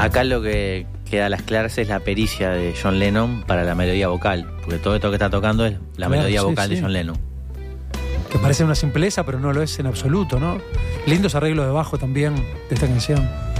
Acá lo que queda a las claras es la pericia de John Lennon para la melodía vocal, porque todo esto que está tocando es la melodía vocal de John Lennon. Que parece una simpleza, pero no lo es en absoluto, ¿no? Lindos arreglos de bajo también de esta canción.